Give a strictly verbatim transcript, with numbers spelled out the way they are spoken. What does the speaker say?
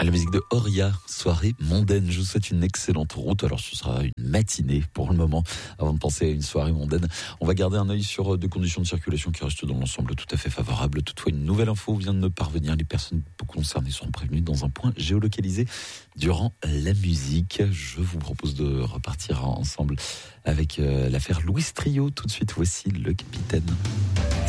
La musique de Oria, soirée mondaine. Je vous souhaite une excellente route. Alors ce sera une matinée pour le moment. Avant de penser à une soirée mondaine, on va garder un œil sur des conditions de circulation qui restent dans l'ensemble tout à fait favorables. Toutefois, une nouvelle info vient de me parvenir. Les personnes concernées seront prévenues dans un point géolocalisé durant la musique. Je vous propose de repartir ensemble avec l'affaire Louis Trio. Tout de suite, voici le capitaine.